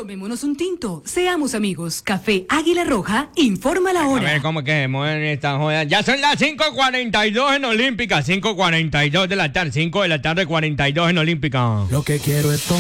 Tomémonos un tinto, seamos amigos. Café Águila Roja, informa la hora. A ver, ¿cómo que mueven esta joda? Ya son las 5:42 en Olímpica, 5:42 de la tarde, 5 de la tarde, 42 en Olímpica. Lo que quiero es